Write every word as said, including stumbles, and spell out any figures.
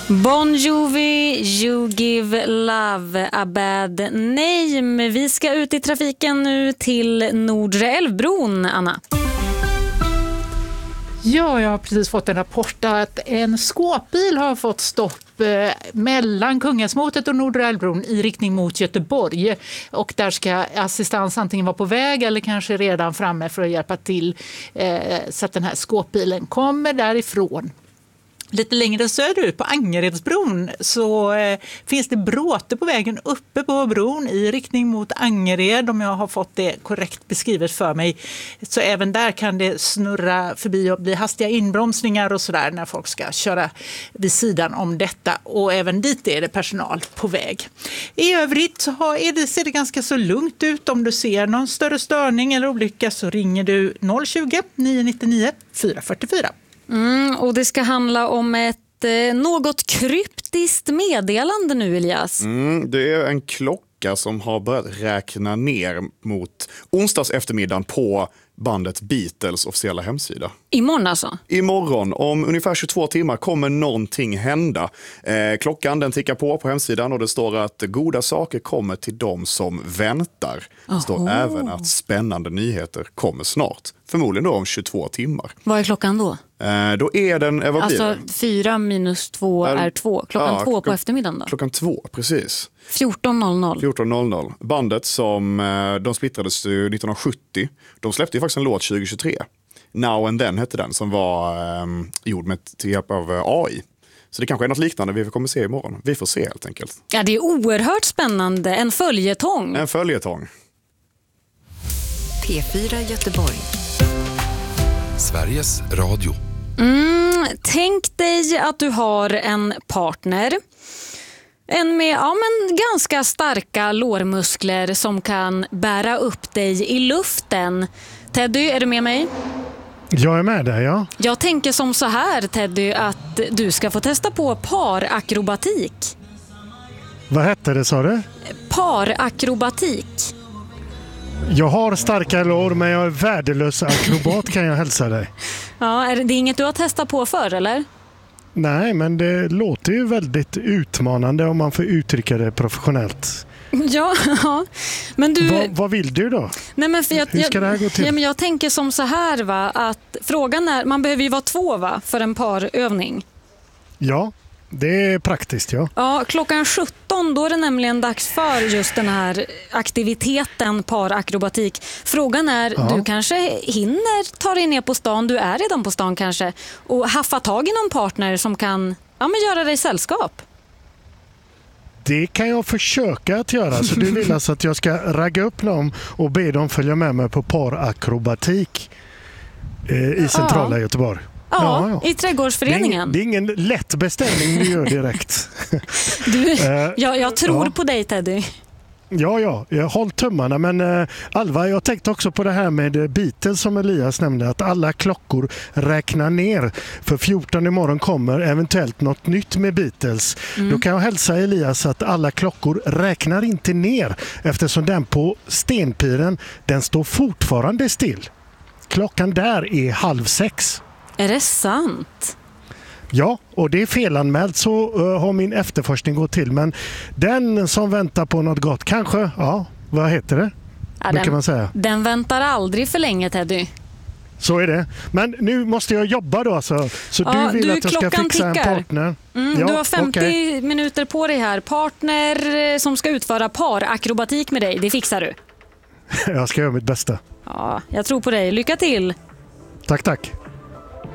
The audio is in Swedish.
Bon Jovi, You Give Love a Bad Name. Vi ska ut i trafiken nu till Nordre Älvbron, Anna. Ja, jag har precis fått en rapport att en skåpbil har fått stopp eh, mellan Kungälvsmotet och Nordre Älvbron i riktning mot Göteborg. Och där ska assistans antingen vara på väg eller kanske redan framme för att hjälpa till eh, så att den här skåpbilen kommer därifrån. Lite längre söderut på Angeredsbron så eh, finns det bråte på vägen uppe på bron i riktning mot Angered, om jag har fått det korrekt beskrivet för mig. Så även där kan det snurra förbi och bli hastiga inbromsningar och sådär när folk ska köra vid sidan om detta. Och även dit är det personal på väg. I övrigt så har, är det, ser det ganska så lugnt ut. Om du ser någon större störning eller olycka så ringer du noll tjugo, nio nio nio, fyra fyra fyra. Mm, och det ska handla om ett eh, något kryptiskt meddelande nu, Elias. Mm, det är en klocka som har börjat räkna ner mot onsdags eftermiddagen på bandet Beatles officiella hemsida. Imorgon alltså? Imorgon, om ungefär tjugotvå timmar, kommer någonting hända. Eh, klockan den tickar på på hemsidan och det står att goda saker kommer till dem som väntar. Det står Oho. även att spännande nyheter kommer snart. Förmodligen då om tjugotvå timmar. Vad är klockan då? Eh, då är den, eh, vad blir Alltså det? fyra minus två är två. Klockan Ja, två på klockan- eftermiddagen då? Klockan två, precis. fjorton noll noll. fjorton noll noll. Bandet som eh, de splittrades ju nittonhundrasjuttio. De släppte ju faktiskt en låt tjugohundratjugotre. Now and Then hette den, som var eh, gjord med till hjälp av eh, A I. Så det kanske är något liknande vi kommer se imorgon. Vi får se helt enkelt. Ja, det är oerhört spännande. En följetong. En följetong. P fyra Göteborg. Sveriges Radio. Mm, tänk dig att du har en partner. En med ja, men ganska starka lårmuskler som kan bära upp dig i luften. Teddy, är du med mig? Jag är med där, ja. Jag tänker som så här, Teddy, att du ska få testa på parakrobatik. Vad hette det, sa du? Parakrobatik. Jag har starka lår, men jag är värdelös akrobat, kan jag hälsa dig. Ja, är det inget du har testat på förr, eller? Nej, men det låter ju väldigt utmanande om man får uttrycka det professionellt. Ja, ja. Men du... Va, vad vill du då? Nej, men för jag, Hur ska det här gå till? Ja, men jag tänker som så här, va, att frågan är, man behöver ju vara två, va, för en parövning. Ja, det är praktiskt, ja. Ja, klockan sjutton då är det nämligen dags för just den här aktiviteten parakrobatik. Frågan är, Ja. du kanske hinner ta dig ner på stan, du är redan på stan kanske, och haffa tag i någon partner som kan ja, men göra dig sällskap. Det kan jag försöka att göra. Så du vill alltså att jag ska ragga upp dem och be dem följa med mig på parakrobatik eh, i centrala Ja. Göteborg? Ja, Ja, ja. i trädgårdsföreningen. Det är, ingen, det är ingen lätt beställning du gör direkt. Du, Eh, jag, jag tror ja. på dig, Teddy. Ja, ja, jag håll tummarna. Men eh, Alva, jag tänkte också på det här med Beatles som Elias nämnde, att alla klockor räknar ner. För fjorton imorgon kommer eventuellt något nytt med Beatles. Mm. Då kan jag hälsa Elias att alla klockor räknar inte ner, eftersom den på stenpiren, den står fortfarande still. Klockan där är halv sex. Är det sant? Ja, och det är felanmält, så uh, har min efterforskning gått till. Men den som väntar på något gott, kanske, ja, vad heter det? Ja, Vad kan man säga? Den väntar aldrig för länge, Teddy. Så är det. Men nu måste jag jobba då, alltså. Så Ja, du vill du, att jag ska klockan fixa tickar. en partner? Mm, Ja, du har femtio okej. minuter på dig här. Partner eh, som ska utföra parakrobatik med dig, det fixar du. Jag ska göra mitt bästa. Ja, jag tror på dig. Lycka till! Tack, tack.